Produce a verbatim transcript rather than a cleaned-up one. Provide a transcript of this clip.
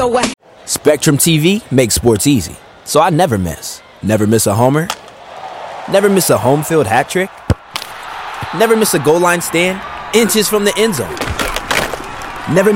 know what? Spectrum T V makes sports easy, so I never miss. Never miss a homer. Never miss a home field hat trick. Never miss a goal line stand inches from the end zone. Never